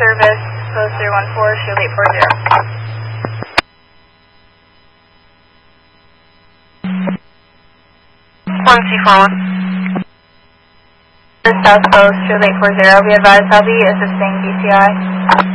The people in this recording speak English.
service, post 314, shield 840. 1C41. South Coast, shield 840. We advise I'll be assisting DCI.